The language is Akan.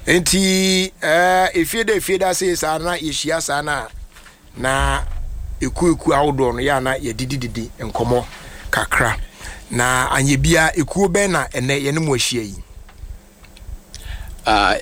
enti efie say sa na yehia sa na eku awdo no ya na yedididi enkomo kakra na anye bia ekuo ben na ene ye ne mo ahia yi